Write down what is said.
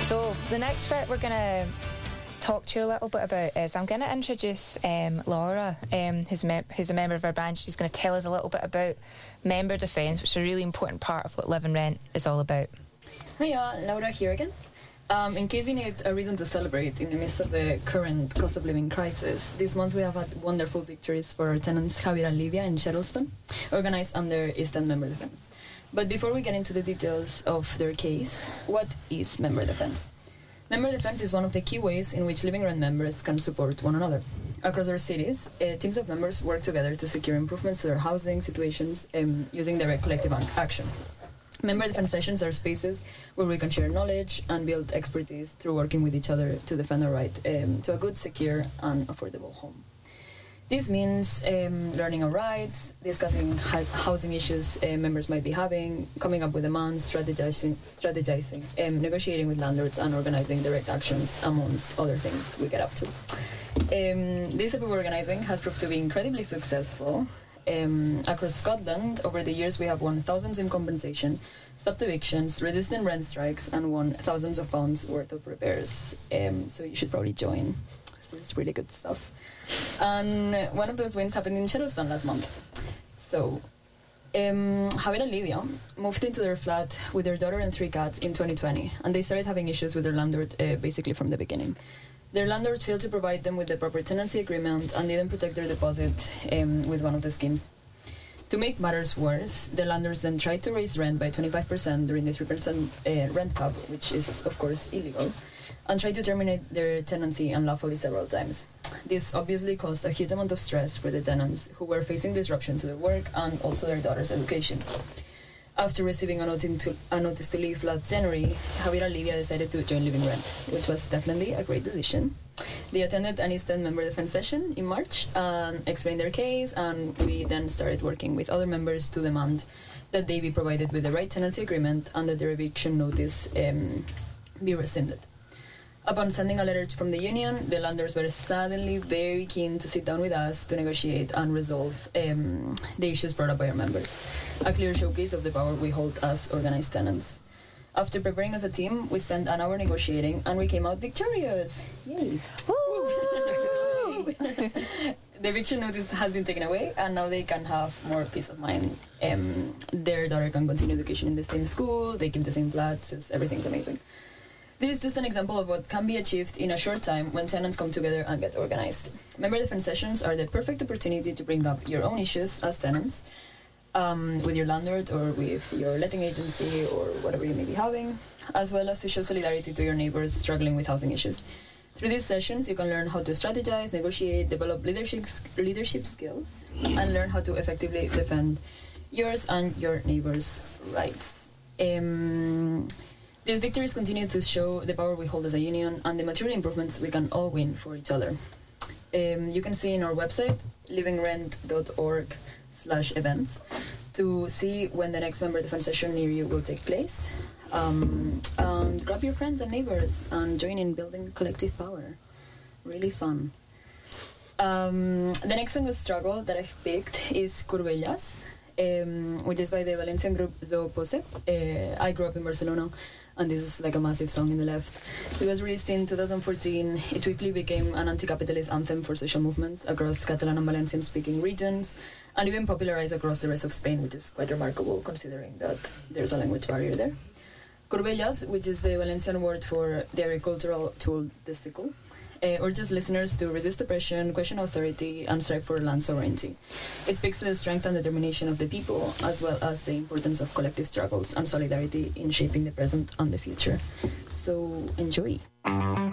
So the next bit we're going to talk to you a little bit about is I'm going to introduce Laura, who's a member of our band. She's going to tell us a little bit about member defence, which is a really important part of what Live and Rent is all about. Hiya, Laura here again. In case you need a reason to celebrate in the midst of the current cost of living crisis, this month we have had wonderful victories for our tenants Javier and Lydia in Shettleston, organised under East End Member Defence. But before we get into the details of their case, what is member defence? Member defence is one of the key ways in which Live and Rent members can support one another. Across our cities, teams of members work together to secure improvements to their housing situations using direct collective action. Member defence sessions are spaces where we can share knowledge and build expertise through working with each other to defend our right to a good, secure and affordable home. This means learning our rights, discussing housing issues members might be having, coming up with demands, strategizing, negotiating with landlords and organising direct actions, amongst other things we get up to. This type of organising has proved to be incredibly successful. Across Scotland, over the years we have won thousands in compensation, stopped evictions, resisted rent strikes, and won thousands of pounds worth of repairs. So you should probably join. So it's really good stuff. And one of those wins happened in Shettleston last month. So Javier and Lydia moved into their flat with their daughter and 3 cats in 2020, and they started having issues with their landlord basically from the beginning. Their landlord failed to provide them with the proper tenancy agreement and didn't protect their deposit with one of the schemes. To make matters worse, the landlords then tried to raise rent by 25% during the 3% rent cap, which is, of course, illegal, and tried to terminate their tenancy unlawfully several times. This obviously caused a huge amount of stress for the tenants, who were facing disruption to their work and also their daughter's education. After receiving a notice to leave last January, Javier and Lydia decided to join Live and Rent, which was definitely a great decision. They attended an East End member defence session in March and explained their case, and we then started working with other members to demand that they be provided with the right tenancy agreement and that their eviction notice be rescinded. Upon sending a letter from the union, the landlords were suddenly very keen to sit down with us to negotiate and resolve the issues brought up by our members. A clear showcase of the power we hold as organised tenants. After preparing as a team, we spent an hour negotiating and we came out victorious. Yay! The eviction notice has been taken away and now they can have more peace of mind. Their daughter can continue education in the same school, they keep the same flat, just everything's amazing. This is just an example of what can be achieved in a short time when tenants come together and get organised. Member defence sessions are the perfect opportunity to bring up your own issues as tenants with your landlord or with your letting agency or whatever you may be having, as well as to show solidarity to your neighbours struggling with housing issues. Through these sessions, you can learn how to strategize, negotiate, develop leadership skills, and learn how to effectively defend yours and your neighbours' rights. These victories continue to show the power we hold as a union and the material improvements we can all win for each other. You can see in our website, livingrent.org/events, to see when the next member defence session near you will take place. And grab your friends and neighbours and join in building collective power. Really fun. The next song of struggle that I've picked is Corbellas, which is by the Valencian group Zo Pose. I grew up in Barcelona, and this is like a massive song in the left. It was released in 2014. It quickly became an anti-capitalist anthem for social movements across Catalan and Valencian-speaking regions, and even popularized across the rest of Spain, which is quite remarkable considering that there's a language barrier there. Corbellas, which is the Valencian word for the agricultural tool, the sickle, urges listeners to resist oppression, question authority, and strive for land sovereignty. It speaks to the strength and determination of the people, as well as the importance of collective struggles and solidarity in shaping the present and the future. So, enjoy.